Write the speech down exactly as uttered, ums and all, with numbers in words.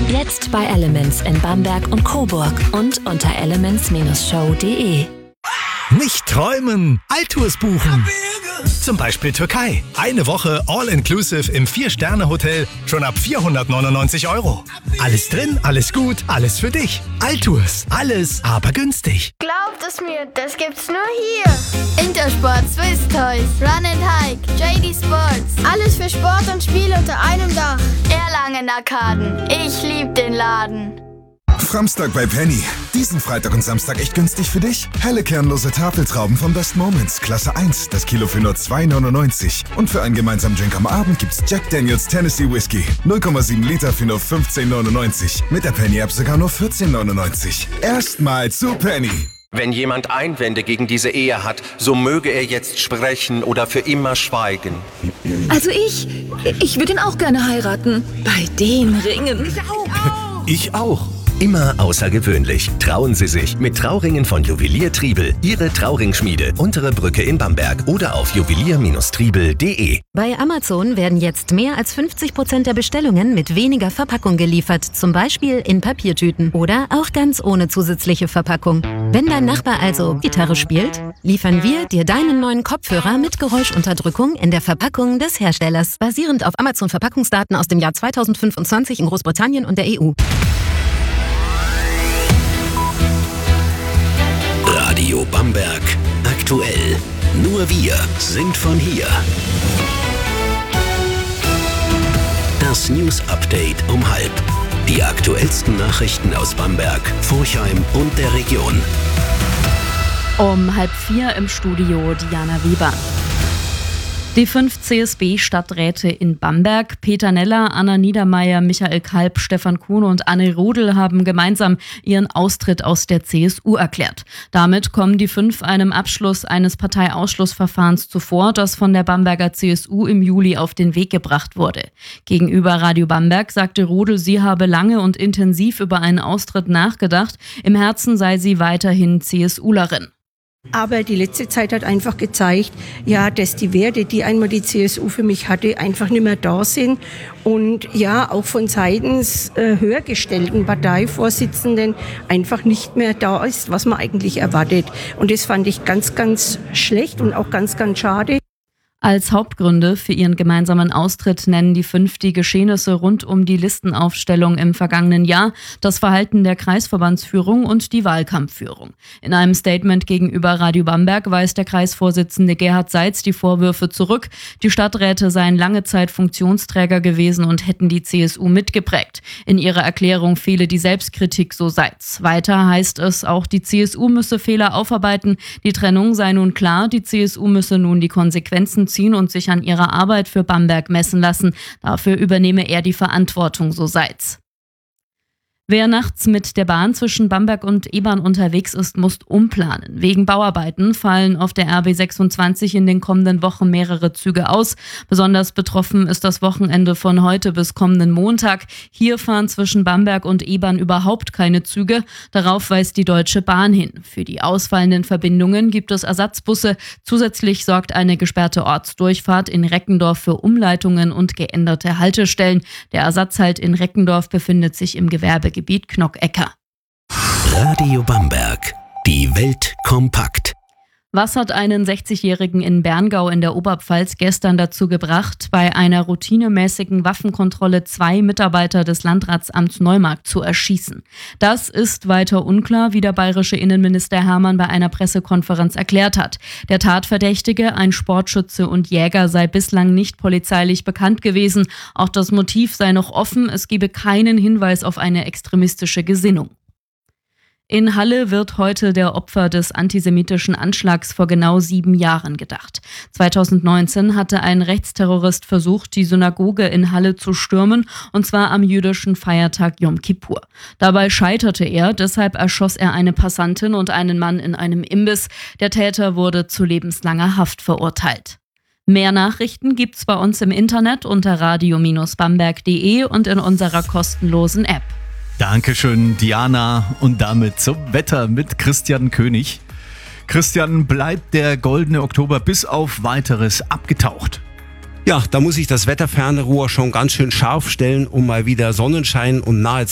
Jetzt bei Elements in Bamberg und Coburg und unter elements Bindestrich show punkt de. Nicht träumen, Altours buchen. Zum Beispiel Türkei. Eine Woche All-Inclusive im vier-Sterne-Hotel schon ab vierhundertneunundneunzig Euro. Alles drin, alles gut, alles für dich. Altours, alles aber günstig. Glaubt es mir, das gibt's nur hier. Intersport, Swiss Toys, Run and Hike, J D Sports. Alles für Sport und Spiel unter einem Dach. Erlangen Arkaden. Ich lieb den Laden. Framstag bei Penny. Diesen Freitag und Samstag echt günstig für dich. Helle kernlose Tafeltrauben von Best Moments, Klasse eins, das Kilo für nur zwei neunundneunzig. Und für einen gemeinsamen Drink am Abend gibt's Jack Daniels Tennessee Whiskey. null Komma sieben Liter für nur fünfzehn neunundneunzig. Mit der Penny-App sogar nur vierzehn neunundneunzig. Erstmal zu Penny. Wenn jemand Einwände gegen diese Ehe hat, so möge er jetzt sprechen oder für immer schweigen. Also ich, ich würde ihn auch gerne heiraten. Bei den Ringen. Ich auch. Ich auch. Immer außergewöhnlich. Trauen Sie sich mit Trauringen von Juwelier Triebel. Ihre Trauringschmiede. Untere Brücke in Bamberg oder auf juwelier Triebel punkt de. Bei Amazon werden jetzt mehr als fünfzig Prozent der Bestellungen mit weniger Verpackung geliefert. Zum Beispiel in Papiertüten oder auch ganz ohne zusätzliche Verpackung. Wenn dein Nachbar also Gitarre spielt, liefern wir dir deinen neuen Kopfhörer mit Geräuschunterdrückung in der Verpackung des Herstellers. Basierend auf Amazon-Verpackungsdaten aus dem Jahr zweitausendfünfundzwanzig in Großbritannien und der E U. Radio Bamberg. Aktuell. Nur wir sind von hier. Das News Update um halb. Die aktuellsten Nachrichten aus Bamberg, Forchheim und der Region. Um halb vier im Studio Diana Weber. Die fünf C S B-Stadträte in Bamberg, Peter Neller, Anna Niedermeyer, Michael Kalb, Stefan Kuhn und Anne Rodel haben gemeinsam ihren Austritt aus der C S U erklärt. Damit kommen die fünf einem Abschluss eines Parteiausschlussverfahrens zuvor, das von der Bamberger C S U im Juli auf den Weg gebracht wurde. Gegenüber Radio Bamberg sagte Rodel, sie habe lange und intensiv über einen Austritt nachgedacht. Im Herzen sei sie weiterhin CSUlerin. Aber die letzte Zeit hat einfach gezeigt, ja, dass die Werte, die einmal die C S U für mich hatte, einfach nicht mehr da sind. Und ja, auch von seitens äh, höher gestellten Parteivorsitzenden einfach nicht mehr da ist, was man eigentlich erwartet. Und das fand ich ganz, ganz schlecht und auch ganz, ganz schade. Als Hauptgründe für ihren gemeinsamen Austritt nennen die fünf die Geschehnisse rund um die Listenaufstellung im vergangenen Jahr, das Verhalten der Kreisverbandsführung und die Wahlkampfführung. In einem Statement gegenüber Radio Bamberg weist der Kreisvorsitzende Gerhard Seitz die Vorwürfe zurück. Die Stadträte seien lange Zeit Funktionsträger gewesen und hätten die C S U mitgeprägt. In ihrer Erklärung fehle die Selbstkritik, so Seitz. Weiter heißt es, auch die C S U müsse Fehler aufarbeiten. Die Trennung sei nun klar, die C S U müsse nun die Konsequenzen ziehen und sich an ihrer Arbeit für Bamberg messen lassen. Dafür übernehme er die Verantwortung, so Seitz. Wer nachts mit der Bahn zwischen Bamberg und Ebern unterwegs ist, muss umplanen. Wegen Bauarbeiten fallen auf der R B sechsundzwanzig in den kommenden Wochen mehrere Züge aus. Besonders betroffen ist das Wochenende von heute bis kommenden Montag. Hier fahren zwischen Bamberg und Ebern überhaupt keine Züge. Darauf weist die Deutsche Bahn hin. Für die ausfallenden Verbindungen gibt es Ersatzbusse. Zusätzlich sorgt eine gesperrte Ortsdurchfahrt in Reckendorf für Umleitungen und geänderte Haltestellen. Der Ersatzhalt in Reckendorf befindet sich im Gewerbe Gebiet Knockecker. Radio Bamberg. Die Welt kompakt. Was hat einen sechzigjährigen in Berngau in der Oberpfalz gestern dazu gebracht, bei einer routinemäßigen Waffenkontrolle zwei Mitarbeiter des Landratsamts Neumarkt zu erschießen? Das ist weiter unklar, wie der bayerische Innenminister Hermann bei einer Pressekonferenz erklärt hat. Der Tatverdächtige, ein Sportschütze und Jäger, sei bislang nicht polizeilich bekannt gewesen. Auch das Motiv sei noch offen, es gebe keinen Hinweis auf eine extremistische Gesinnung. In Halle wird heute der Opfer des antisemitischen Anschlags vor genau sieben Jahren gedacht. zweitausendneunzehn hatte ein Rechtsterrorist versucht, die Synagoge in Halle zu stürmen, und zwar am jüdischen Feiertag Yom Kippur. Dabei scheiterte er, deshalb erschoss er eine Passantin und einen Mann in einem Imbiss. Der Täter wurde zu lebenslanger Haft verurteilt. Mehr Nachrichten gibt's bei uns im Internet unter radio Bamberg punkt de und in unserer kostenlosen App. Dankeschön, Diana. Und damit zum Wetter mit Christian König. Christian, bleibt der goldene Oktober bis auf Weiteres abgetaucht? Ja, da muss ich das Wetterfernrohr schon ganz schön scharf stellen, um mal wieder Sonnenschein und nahe